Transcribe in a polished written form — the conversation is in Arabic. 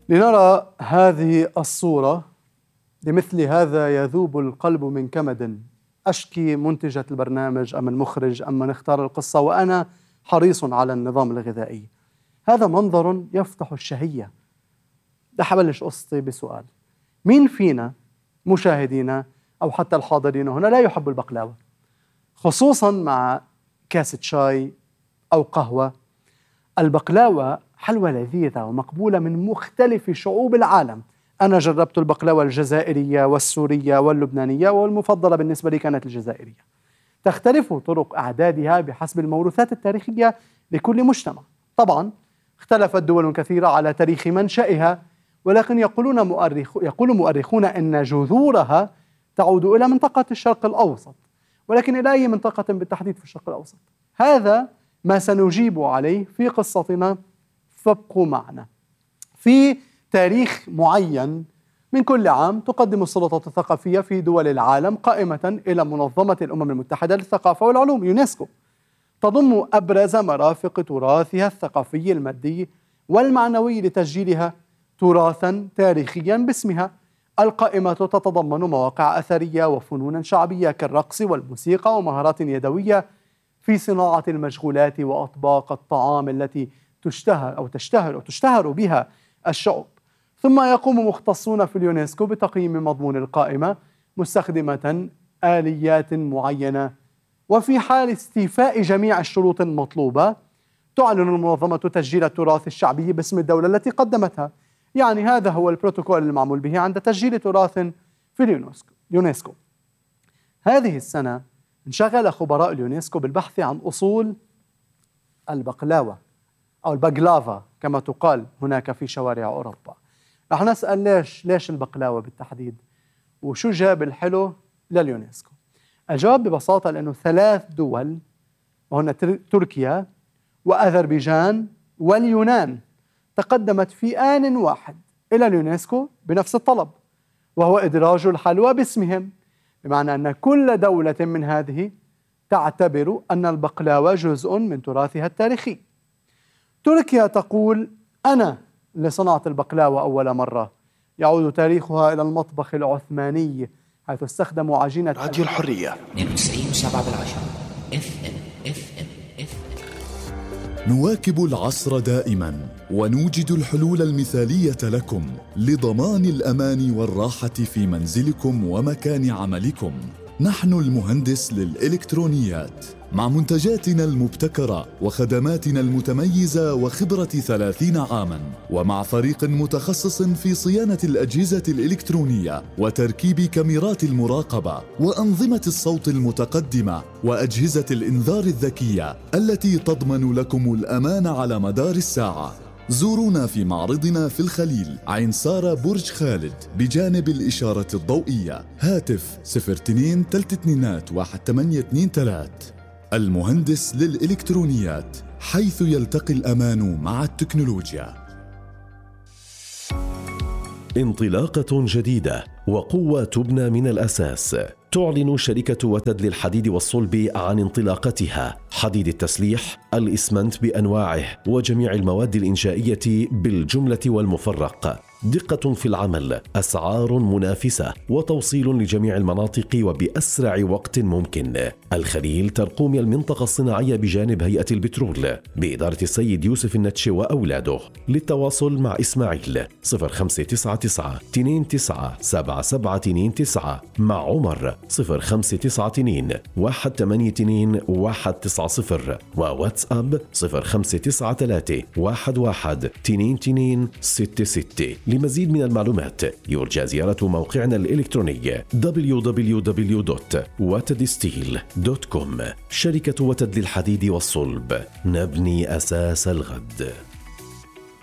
لنرى هذه الصورة. لمثل هذا يذوب القلب من كمد. أشكي منتجة البرنامج أم المخرج أم من اختار القصة، وأنا حريص على النظام الغذائي. هذا منظر يفتح الشهية. رح أبلش قصتي بسؤال: مين فينا مشاهدينا أو حتى الحاضرين هنا لا يحب البقلاوة، خصوصا مع كاسة شاي أو قهوة؟ البقلاوة حلوى لذيذة ومقبولة من مختلف شعوب العالم. أنا جربت البقلاوة الجزائرية والسورية واللبنانية، والمفضلة بالنسبة لي كانت الجزائرية. تختلف طرق إعدادها بحسب الموروثات التاريخية لكل مجتمع. طبعا اختلفت دول كثيرة على تاريخ منشأها، ولكن يقول مؤرخون أن جذورها تعود إلى منطقة الشرق الأوسط. ولكن إلى أي منطقة بالتحديد في الشرق الأوسط؟ هذا ما سنجيب عليه في قصتنا، فابقوا معنا. في تاريخ معين من كل عام تقدم السلطات الثقافية في دول العالم قائمة إلى منظمة الأمم المتحدة للثقافة والعلوم يونسكو، تضم أبرز مرافق تراثها الثقافي المادي والمعنوي لتسجيلها تراثا تاريخيا باسمها. القائمة تتضمن مواقع أثرية وفنونا شعبية كالرقص والموسيقى ومهارات يدوية في صناعة المشغولات وأطباق الطعام التي تشتهر بها الشعوب. ثم يقوم مختصون في اليونسكو بتقييم مضمون القائمة مستخدمة آليات معينة، وفي حال استيفاء جميع الشروط المطلوبة تعلن المنظمة تسجيل التراث الشعبي باسم الدولة التي قدمتها. يعني هذا هو البروتوكول المعمول به عند تسجيل تراث في اليونسكو. هذه السنة انشغل خبراء اليونسكو بالبحث عن أصول البقلاوة أو البقلافا كما تقال هناك في شوارع أوروبا. رح نسأل ليش البقلاوة بالتحديد، وشو جاب الحلو لليونسكو؟ الجواب ببساطة لأنه 3 دول، وهن تركيا وأذربيجان واليونان، تقدمت في آن واحد إلى اليونسكو بنفس الطلب، وهو إدراج الحلوى باسمهم، بمعنى أن كل دولة من هذه تعتبر أن البقلاوة جزء من تراثها التاريخي. تركيا تقول: أنا اللي صنعت البقلاوة أول مرة. يعود تاريخها إلى المطبخ العثماني، حيث استخدموا عجينة راديو الحرية 92.7 FM. نواكب العصر دائما ونوجد الحلول المثالية لكم لضمان الأمان والراحة في منزلكم ومكان عملكم. نحن المهندس للإلكترونيات، مع منتجاتنا المبتكرة وخدماتنا المتميزة وخبرة 30 عاماً، ومع فريق متخصص في صيانة الأجهزة الإلكترونية وتركيب كاميرات المراقبة وأنظمة الصوت المتقدمة وأجهزة الإنذار الذكية التي تضمن لكم الأمان على مدار الساعة. زورونا في معرضنا في الخليل، عين سارة، برج خالد، بجانب الإشارة الضوئية. هاتف 02 32 1823. المهندس للإلكترونيات، حيث يلتقي الأمان مع التكنولوجيا. انطلاقة جديدة وقوة تبنى من الأساس. تعلن شركة وتد للحديد والصلب عن انطلاقتها. حديد التسليح، الإسمنت بأنواعه وجميع المواد الإنشائية بالجملة والمفرق. دقة في العمل، أسعار منافسة، وتوصيل لجميع المناطق وبأسرع وقت ممكن. الخليل ترقوم المنطقة الصناعية بجانب هيئة البترول بإدارة السيد يوسف النتشي وأولاده. للتواصل مع إسماعيل 0599 29 7729، مع عمر 0592 182 190، وواتساب 0593 11 22 66. لمزيد من المعلومات يرجى زيارة موقعنا الإلكتروني www.watedsteel.com. شركة وتد للحديد والصلب، نبني أساس الغد.